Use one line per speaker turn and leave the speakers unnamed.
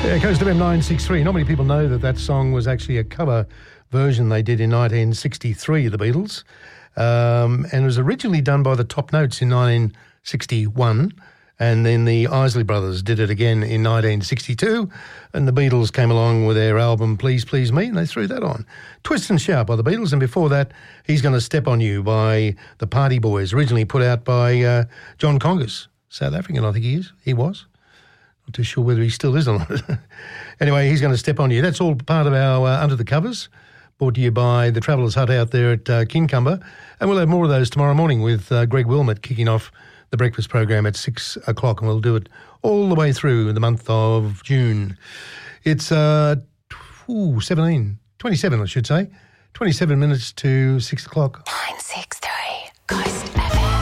Yeah, Coast FM 963. Not many people know that song was actually a cover version they did in 1963, the Beatles. And it was originally done by the Top Notes in 1961. And then the Isley Brothers did it again in 1962. And the Beatles came along with their album Please Please Me, and they threw that on. Twist and Shout by the Beatles. And before that, He's Gonna Step on You by the Party Boys, originally put out by John Congas, South African, I think he was. Not too sure whether he still is or not. Anyway, He's Going to Step on You. That's all part of our Under the Covers, brought to you by the Travellers Hut out there at Kincumber. And we'll have more of those tomorrow morning with Greg Wilmot kicking off the breakfast program at 6 o'clock, and we'll do it all the way through the month of June. It's 27, I should say. 27 minutes to 6 o'clock.
963.